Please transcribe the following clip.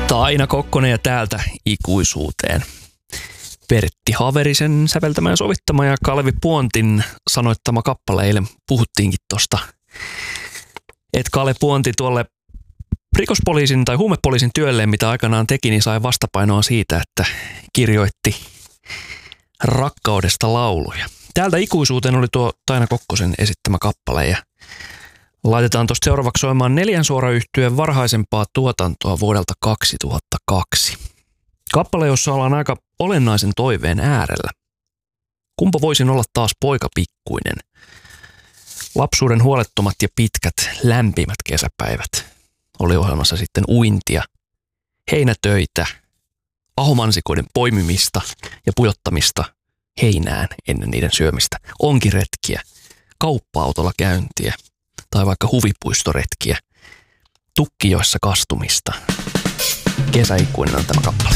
Taina Kokkonen ja täältä ikuisuuteen. Pertti Haverisen säveltämä ja sovittama ja Kalevi Puontin sanoittama kappale. Eilen puhuttiinkin tosta, että Kale Puonti tuolle rikospoliisin tai huumepoliisin työlleen, mitä aikanaan teki, niin sai vastapainoa siitä, että kirjoitti rakkaudesta lauluja. Täältä ikuisuuteen oli tuo Taina Kokkosen esittämä kappale ja laitetaan tuosta seuraavaksi soimaan Neljän Suora-yhtyeen varhaisempaa tuotantoa vuodelta 2002. Kappale, jossa ollaan aika olennaisen toiveen äärellä. Kumpa voisin olla taas poika pikkuinen? Lapsuuden huolettomat ja pitkät, lämpimät kesäpäivät. Oli ohjelmassa sitten uintia, heinätöitä, ahomansikoiden poimimista ja pujottamista heinään ennen niiden syömistä. Onkiretkiä, kauppa-autolla käyntiä tai vaikka huvipuistoretkiä. Tukkijoissa kastumista. Kesäikuinen on tämä kappale.